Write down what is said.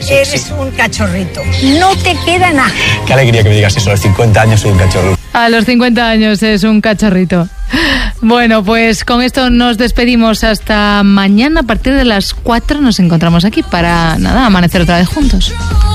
Eres un cachorrito. No te queda nada. Qué alegría que me digas eso. A los 50 años soy un cachorrito. A los 50 años es un cachorrito. Bueno, pues con esto nos despedimos hasta mañana. A partir de las 4 nos encontramos aquí para, amanecer otra vez juntos.